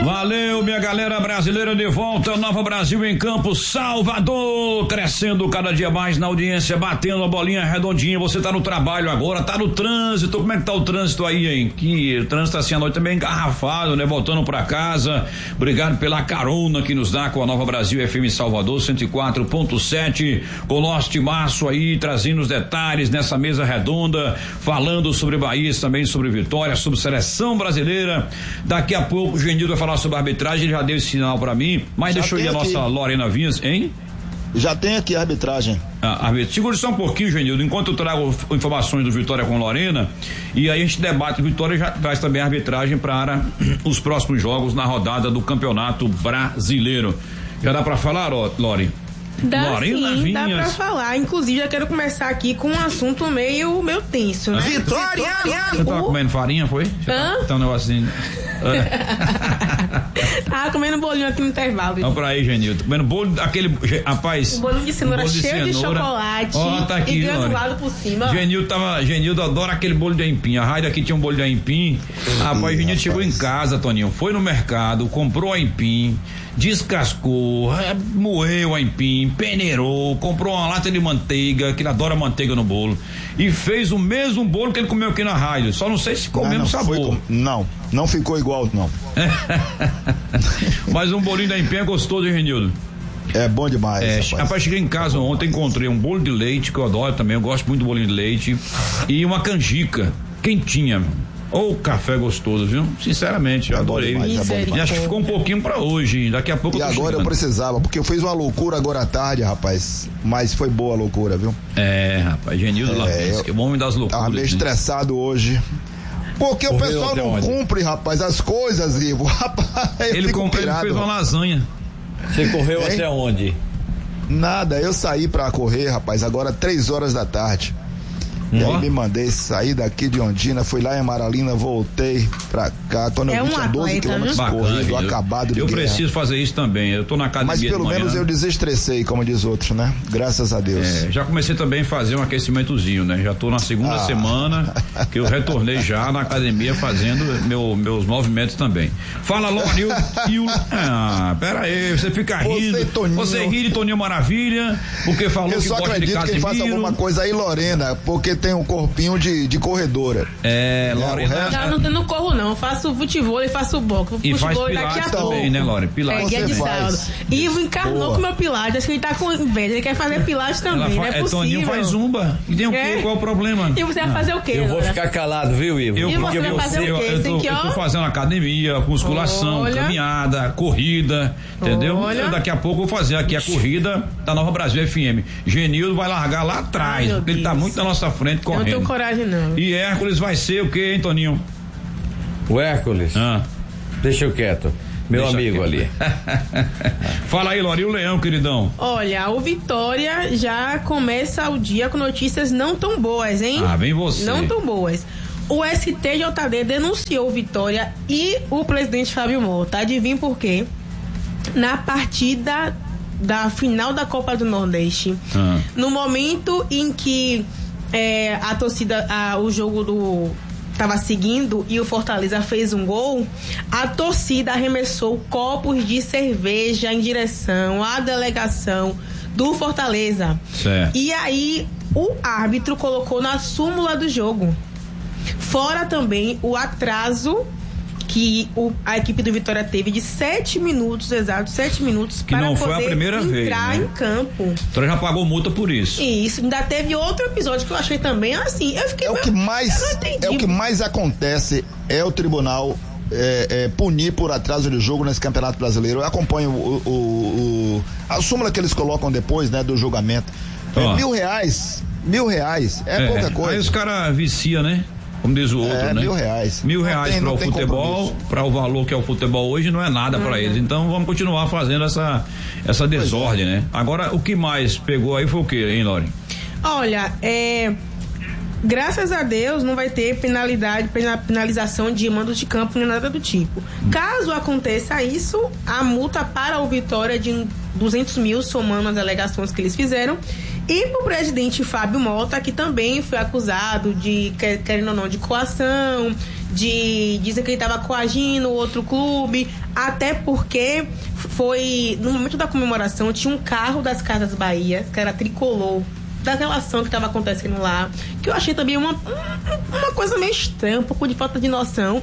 Valeu, minha galera brasileira, de volta, Nova Brasil em campo, Salvador, crescendo cada dia mais na audiência, batendo a bolinha redondinha. Você tá no trabalho agora, tá no trânsito, como é que tá o trânsito aí, hein? Que o trânsito assim à noite também engarrafado, né? Voltando pra casa. Obrigado pela carona que nos dá com a Nova Brasil FM Salvador 104.7, com o nosso timaço aí, trazendo os detalhes nessa mesa redonda, falando sobre Bahia, também sobre Vitória, sobre seleção brasileira. Daqui a pouco o Genildo vai falar sobre a arbitragem, ele já deu esse sinal pra mim, mas já deixa eu ir a nossa Lorena Vinhas, hein? Já tem aqui a arbitragem. Segura só um pouquinho, Genildo, enquanto eu trago informações do Vitória com Lorena, e aí a gente debate Vitória e já traz também a arbitragem para os próximos jogos na rodada do Campeonato Brasileiro. Já dá pra falar, Lore? Dá Lorena sim, Vinhas. dá pra falar. Inclusive, já quero começar aqui com um assunto meio tenso, né? Vitória! Você tava comendo farinha, foi? Tá um negocinho. Tava comendo bolinho aqui no intervalo. Vamos pra aí, Genildo. Comendo bolo daquele. Rapaz. Um bolinho de cenoura cheio de chocolate. Tá aqui, e granulado por cima. Genildo adora aquele bolo de aipim. A Raida aqui tinha um bolo de aipim. Rapaz, Genildo chegou em casa, Toninho. Foi no mercado, comprou aipim, descascou, moeu o aipim, peneirou, comprou uma lata de manteiga, que ele adora manteiga no bolo, e fez o mesmo bolo que ele comeu aqui na rádio. Só não sei se ficou o mesmo sabor. Não ficou igual, não. Mas um bolinho da aipim é gostoso, hein, Genildo? É bom demais. Rapaz, cheguei em casa ontem, encontrei um bolo de leite, que eu adoro também, eu gosto muito do bolinho de leite, e uma canjica quentinha. Café gostoso, viu? Sinceramente, eu adorei. E acho que ficou um pouquinho pra hoje, daqui a pouco. E agora eu precisava, porque eu fiz uma loucura agora à tarde, rapaz, mas foi boa a loucura, viu? Rapaz, Genildo Lapinski, o homem das loucuras. Tava meio estressado hoje. Porque o pessoal não cumpre, rapaz, as coisas, Ivo. Rapaz, ele fez uma lasanha. Você correu até onde? Nada, eu saí pra correr, rapaz, agora 3 horas da tarde. E aí me mandei sair daqui de Ondina, fui lá em Amaralina, voltei pra cá, tô no 12 quilômetros corrido, acabado de Eu guerra. preciso fazer isso também, eu tô na academia. Mas pelo menos eu desestressei, como diz outros, né? Graças a Deus. Já comecei também a fazer um aquecimentozinho, né? Já tô na segunda semana que eu retornei já na academia fazendo meus movimentos também. Fala, Lore, pera aí, você fica rindo. Você ri de Toninho Maravilha, porque falou que gosta de Casimiro. Eu só acredito que faça alguma coisa aí, Lorena, porque tem um corpinho de corredora. Lorena. Eu não corro, não. Eu faço futebol e faço boxe. E faz pilates também, né, Lore? Pilates. Guia de sábado. Ivo encarnou com o meu pilates. Acho que ele tá com inveja. Ele quer fazer pilates também. Não é possível. Toninho faz zumba. E tem o quê? Qual é o problema? E você vai fazer o quê? Eu vou ficar calado, viu, Ivo? E você vai fazer o quê? Eu tô fazendo academia, musculação, caminhada, corrida, entendeu? Daqui a pouco eu vou fazer aqui a corrida da Nova Brasil FM. Genildo vai largar lá atrás, porque ele tá muito na nossa frente correndo. Eu não tenho coragem, não. E Hércules vai ser o quê, hein, Toninho? O Hércules? Deixa eu quieto. Meu amigo ali. Fala aí, Lore, e o Leão, queridão? Olha, o Vitória já começa o dia com notícias não tão boas, hein? Vem você. Não tão boas. O STJD denunciou o Vitória e o presidente Fábio Mota. Adivinha por quê? Na partida da final da Copa do Nordeste, no momento em que a torcida, o jogo tava seguindo e o Fortaleza fez um gol, a torcida arremessou copos de cerveja em direção à delegação do Fortaleza. Certo. E aí o árbitro colocou na súmula do jogo. Fora também o atraso que a equipe do Vitória teve de 7 minutos, exatos 7 minutos, que para não foi poder a primeira entrar vez, né? em campo. O Vitória já pagou multa por isso. Isso, ainda teve outro episódio que eu achei também assim, eu fiquei... o que mais acontece é o tribunal punir por atraso de jogo nesse Campeonato Brasileiro. Eu acompanho a súmula que eles colocam depois, né, do julgamento. R$1.000 é pouca coisa. Aí os caras viciam, né? Como diz o outro, né? R$1.000. R$1.000 para o futebol, para o valor que é o futebol hoje, não é nada para eles. Então vamos continuar fazendo essa desordem, né? Agora, o que mais pegou aí foi o que, hein, Lore? Olha, graças a Deus não vai ter penalização de mandos de campo nem nada do tipo. Caso aconteça isso, a multa para o Vitória é de 200 mil, somando as alegações que eles fizeram. E pro presidente Fábio Mota, que também foi acusado de, querendo ou não, de coação, dizer que ele estava coagindo outro clube, até porque foi, no momento da comemoração, tinha um carro das Casas Bahia, que era tricolor, da relação que estava acontecendo lá, que eu achei também uma coisa meio estranha, um pouco de falta de noção.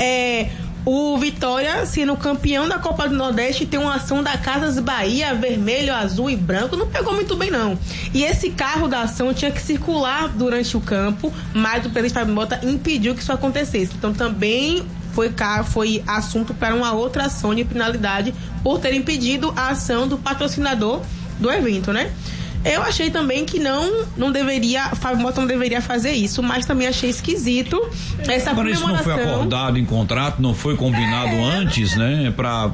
O Vitória, sendo campeão da Copa do Nordeste, tem uma ação da Casas Bahia, vermelho, azul e branco, não pegou muito bem não. E esse carro da ação tinha que circular durante o campo, mas o presidente Fábio Mota impediu que isso acontecesse. Então também foi assunto para uma outra ação de penalidade por ter impedido a ação do patrocinador do evento, né? Eu achei também que Fábio Mota não deveria fazer isso, mas também achei esquisito essa comemoração. Isso não foi acordado em contrato, não foi combinado antes, né?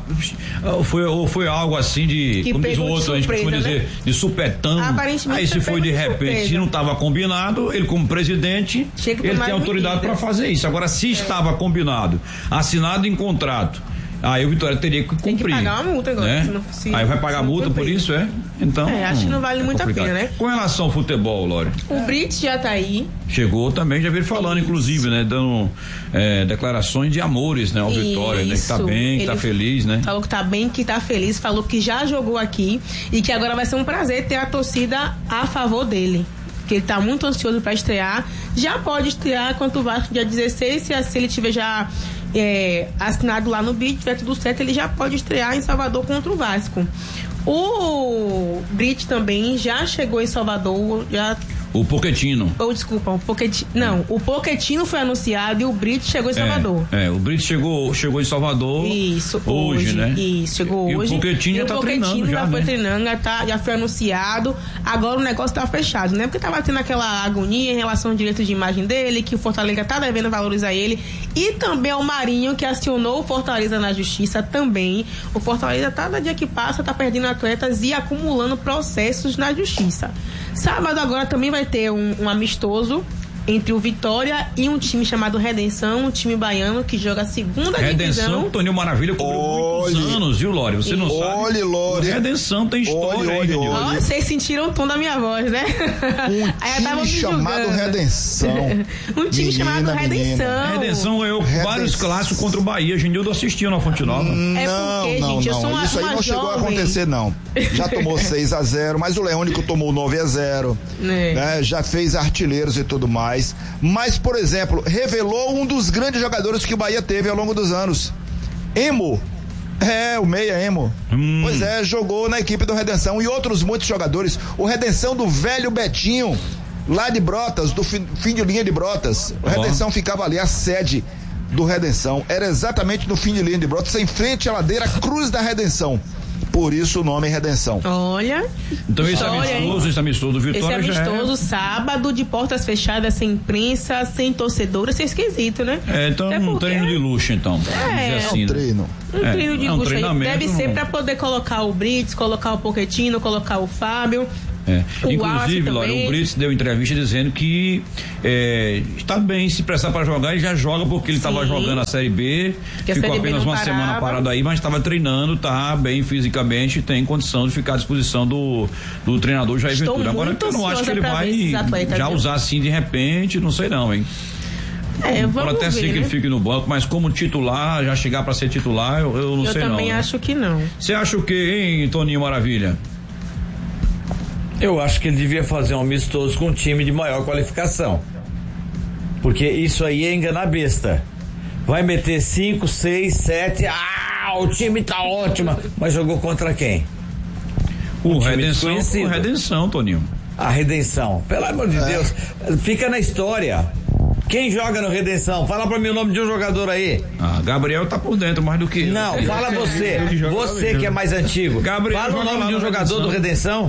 Foi algo assim de, como diz o outro, surpresa, a gente costuma dizer, né? De supetão. Aí se foi de repente, se não estava combinado, ele como presidente, ele tem autoridade para fazer isso. Agora, se estava combinado, assinado em contrato, aí o Vitória teria que cumprir. Tem que pagar uma multa agora. Né? Aí vai pagar multa por isso, Então. Acho que não vale muito a pena, né? Com relação ao futebol, Lore. O Brits já tá aí. Chegou também, já veio falando, inclusive, né? Dando declarações de amores, né? Ao Vitória, né? Que tá bem, que tá feliz, né? Falou que tá bem, que tá feliz, falou que já jogou aqui e que agora vai ser um prazer ter a torcida a favor dele. Que ele tá muito ansioso para estrear. Já pode estrear contra o Vasco dia 16, se ele tiver já assinado lá no BID, tiver tudo certo, ele já pode estrear em Salvador contra o Vasco. O Brit também já chegou em Salvador, O Pochettino. Desculpa, o Pochettino. Não, o Pochettino foi anunciado e o Brit chegou em Salvador. O Brit chegou em Salvador. Isso, hoje, né? Isso, chegou hoje. E o Pochettino já tá treinando. Já foi treinando, já foi anunciado. Agora o negócio tá fechado, né? Porque tava tendo aquela agonia em relação ao direito de imagem dele, que o Fortaleza tá devendo valorizar ele. E também é o Marinho, que acionou o Fortaleza na justiça também. O Fortaleza, cada dia que passa, tá perdendo atletas e acumulando processos na justiça. Sábado agora também vai ter um amistoso entre o Vitória e um time chamado Redenção, um time baiano que joga a segunda divisão. Redenção, Toninho Maravilha, cobriu muitos anos, viu, Lore? Você não sabe? Olha, Lore. Redenção tem história aí, olha. Vocês sentiram o tom da minha voz, né? Um time chamado Redenção. Um time chamado Redenção. Redenção ganhou vários clássicos contra o Bahia. Genildo assistiu na Fonte Nova. Não. Isso aí não chegou a acontecer, não. Já tomou 6-0, mas o Leônico tomou 9-0. Né? Já fez artilheiros e tudo mais. Mas, por exemplo, revelou um dos grandes jogadores que o Bahia teve ao longo dos anos. Emo. O meia Emo. Pois jogou na equipe do Redenção e outros muitos jogadores. O Redenção do velho Betinho, lá de Brotas, do fim de linha de Brotas. O Redenção ficava ali, a sede do Redenção. Era exatamente no fim de linha de Brotas, em frente à ladeira Cruz da Redenção. Por isso o nome é Redenção. Olha. Então esse amistoso do Vitória esse amistoso sábado, de portas fechadas, sem imprensa, sem torcedor, isso é esquisito, né? Então um treino de luxo, então. Assim, um treino. Um treino de luxo aí. Deve ser pra poder colocar o Brits, colocar o Pochettino, colocar o Fábio. Inclusive, Lore, o Brits deu entrevista dizendo que está bem, se prestar para jogar, ele já joga porque ele estava jogando a Série B, ficou apenas uma semana parado aí, mas estava treinando, tá bem fisicamente, tem condição de ficar à disposição do treinador Jair Ventura. Agora eu não acho que ele vai já usar assim de repente, não sei não, hein? Pode até ser que ele fique no banco, mas como titular, já chegar para ser titular, eu não sei não. Eu também acho que não. Você acha o quê, hein, Toninho Maravilha? Eu acho que ele devia fazer um amistoso com um time de maior qualificação. Porque isso aí é enganar besta. Vai meter 5, 6, 7. O time tá ótimo. Mas jogou contra quem? O Redenção, Toninho. A Redenção. Pelo amor de Deus. Fica na história. Quem joga no Redenção? Fala pra mim o nome de um jogador aí. Gabriel tá por dentro mais do que Não, fala você. Você que é mais antigo. Gabriel, fala o nome de um jogador do Redenção.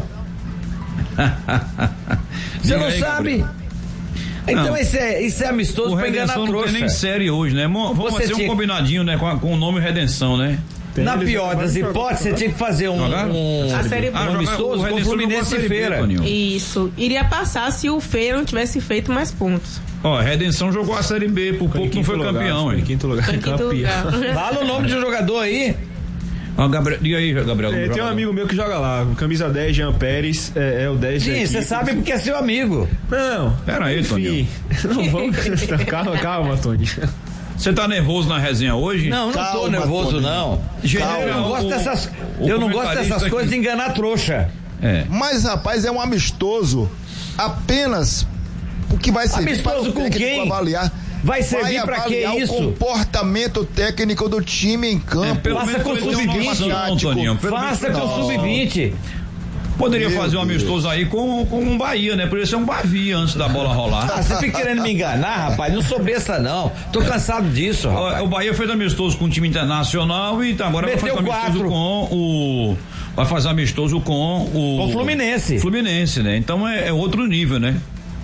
Você não sabe? Então isso é amistoso pra enganar a trouxa. Não tem nem série hoje, né? Vamos fazer um combinadinho, né? Com o nome Redenção, né? Na pior das hipóteses, você tinha que fazer um amistoso com o Fluminense e Feira. Isso. Iria passar se o Feira não tivesse feito mais pontos. Redenção jogou a Série B, por pouco não foi campeão, hein? Quinto lugar. Fala o nome de um jogador aí. Diga aí, Gabriel. Tem um amigo meu que joga lá, camisa 10, Jean Pérez, é o 10. Sim, você sabe porque é seu amigo. Não. Pera aí, Toninho. Não vamos. Calma, Toninho. Você tá nervoso na resenha hoje? Não tô nervoso, não. Eu não gosto dessas coisas de enganar trouxa. Mas, rapaz, é um amistoso apenas o que vai servir para o técnico avaliar. Vai servir pra que isso? O comportamento técnico do time em campo. Faça com o sub-20, Faça com o sub-20. Poderia fazer um amistoso aí com um Bahia, né? Poderia ser um Bavia antes da bola rolar. Você fica querendo me enganar, rapaz? Não sou besta, não. Tô cansado disso, rapaz. O Bahia fez amistoso com o time internacional e agora vai fazer amistoso com o... Vai fazer amistoso com o Fluminense. Fluminense, né? Então é outro nível, né?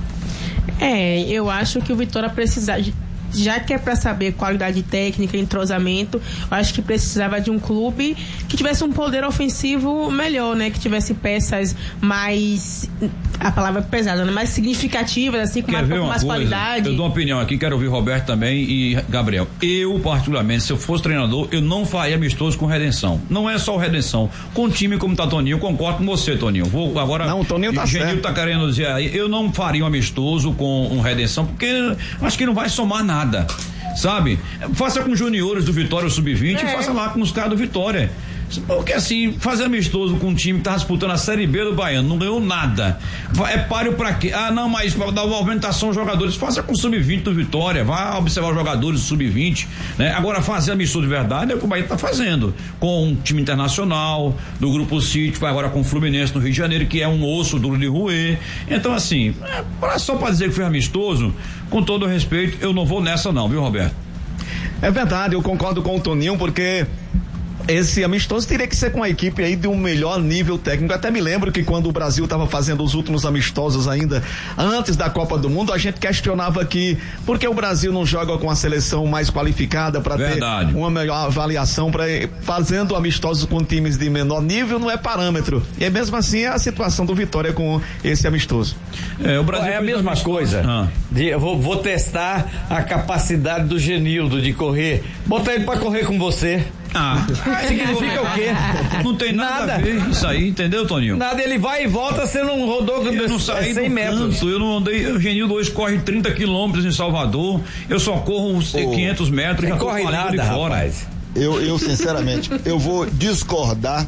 Eu acho que o Vitória precisa, já que é para saber qualidade técnica, entrosamento, eu acho que precisava de um clube que tivesse um poder ofensivo melhor, né? Que tivesse peças mais, a palavra é pesada, né? Mais significativas, assim, com mais qualidade. Eu dou uma opinião aqui, quero ouvir Roberto também e Gabriel. Eu, particularmente, se eu fosse treinador, eu não faria amistoso com Redenção. Não é só o Redenção. Com um time como tá Toninho, eu concordo com você, Toninho. Vou agora. Não, o Toninho tá certo. O Genil tá querendo dizer aí, eu não faria um amistoso com um Redenção, porque acho que não vai somar nada. Sabe? Faça com os juniores do Vitória, o Sub-20, e faça lá com os caras do Vitória. Porque assim, fazer amistoso com um time que tá disputando a Série B do Baiano, não ganhou nada. É páreo pra quê? Não, mas pra dar uma movimentação aos jogadores. Faça com o Sub-20 do Vitória, vá observar os jogadores do Sub-20, né? Agora, fazer amistoso de verdade é o que o Bahia tá fazendo. Com um time internacional, do Grupo City, vai agora com o Fluminense no Rio de Janeiro, que é um osso duro de roer. Então, assim, só pra dizer que foi amistoso, com todo o respeito, eu não vou nessa não, viu, Roberto? É verdade, eu concordo com o Toninho, porque esse amistoso teria que ser com a equipe aí de um melhor nível técnico. Até me lembro que quando o Brasil estava fazendo os últimos amistosos ainda, antes da Copa do Mundo, a gente questionava aqui por que o Brasil não joga com a seleção mais qualificada para ter uma melhor avaliação, para fazendo amistosos com times de menor nível não é parâmetro. E mesmo assim é a situação do Vitória com esse amistoso. O Brasil é a mesma coisa. Eu vou testar a capacidade do Genildo de correr. Botar ele para correr com você. Significa o quê? Não tem nada a ver isso aí, entendeu, Toninho? Nada, ele vai e volta, você não rodou eu não saí 100 metros. Canto, eu não andei, o Genildo hoje corre 30 quilômetros em Salvador, eu só corro uns 500 metros. Não corre nada, rapaz. Eu sinceramente, eu vou discordar,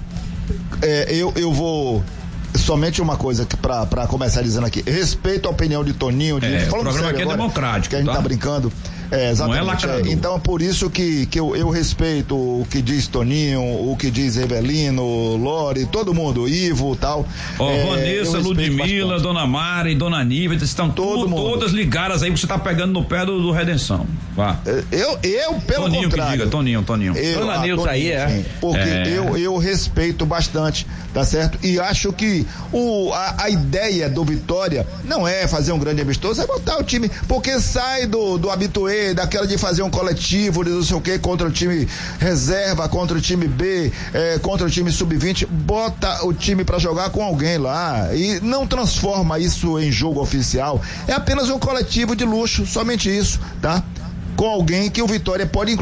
eu vou... Somente uma coisa pra começar dizendo aqui, respeito a opinião de Toninho, o programa aqui é democrático, que a gente tá brincando. Exatamente. Não é lacrador. Então é por isso que eu respeito o que diz Toninho, o que diz Evelino, Lore, todo mundo, Ivo e tal. Vanessa, Ludmila, bastante. Dona Mara e Dona Nívia, estão todas ligadas aí, você tá pegando no pé do Redenção. Vá. Eu pelo Toninho contrário. Que diga, Toninho. Dona Nilton aí, sim, porque eu respeito bastante, tá certo? E acho que a ideia do Vitória não é fazer um grande amistoso, é botar o time, porque sai do habituê, daquela de fazer um coletivo de não sei o que contra o time reserva, contra o time B, contra o time sub-20, bota o time pra jogar com alguém lá e não transforma isso em jogo oficial, é apenas um coletivo de luxo, somente isso, tá? Com alguém que o Vitória pode incluir